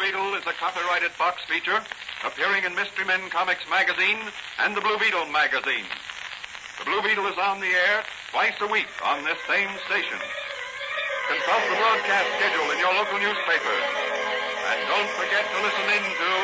Beetle is a copyrighted Fox feature appearing in Mystery Men Comics magazine and the Blue Beetle magazine. The Blue Beetle is on the air twice a week on this same station. Consult the broadcast schedule in your local newspaper. And don't forget to listen in to